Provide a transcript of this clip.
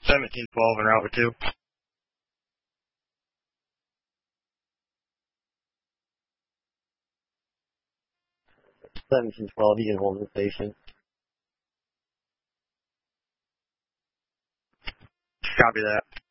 1712 en route with 2. 1712, you can hold the station. Copy that.